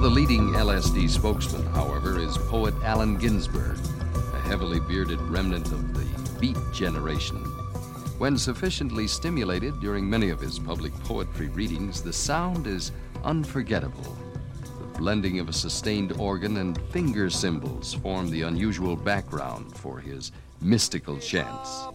the leading LSD spokesman, however, is poet Allen Ginsberg, a heavily bearded remnant of the Beat generation. When sufficiently stimulated during many of his public poetry readings, the sound is unforgettable. The blending of a sustained organ and finger cymbals form the unusual background for his mystical chants.